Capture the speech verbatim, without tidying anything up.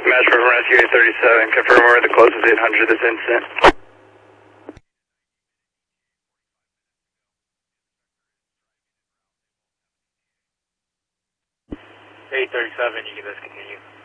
Match from Rescue eight thirty-seven, confirm we're the closest eight hundred this instant. eight thirty-seven, you can discontinue.